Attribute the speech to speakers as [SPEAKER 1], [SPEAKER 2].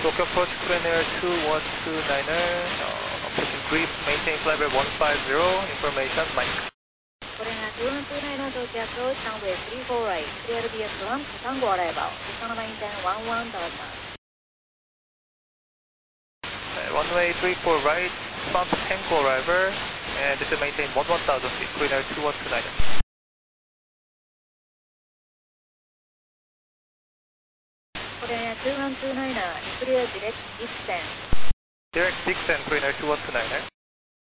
[SPEAKER 1] Tokyo approach, Korean Air 2129er, approaching brief, maintain flight level 150, information, Mike.
[SPEAKER 2] Korean Air 2129er, Tokyo approach, runway 34 right, clear BS 1, Tango arrival, descend maintain 11 delta.
[SPEAKER 1] Runway 34 right, front Tango arrival, and this is maintain 11,000 feet, Korean Air 2129er.
[SPEAKER 2] Korean Air 2129er, clear direct descent.
[SPEAKER 1] Direct descent, Korean Air 2129er.